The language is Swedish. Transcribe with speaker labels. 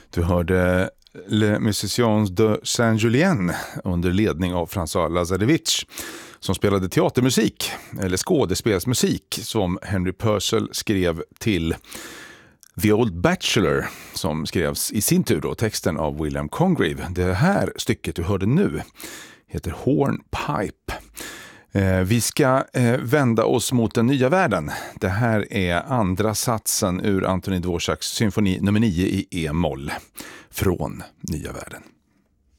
Speaker 1: Du hörde Les Musiciens de Saint-Julien under ledning av François Lazarevich som spelade teatermusik, eller skådespelsmusik, som Henry Purcell skrev till The Old Bachelor, som skrevs i sin tur då texten av William Congreve. Det här stycket du hörde nu heter Hornpipe. Vi ska vända oss mot den nya världen. Det här är andra satsen ur Antonín Dvořáks symfoni nummer 9 i E-moll från nya världen.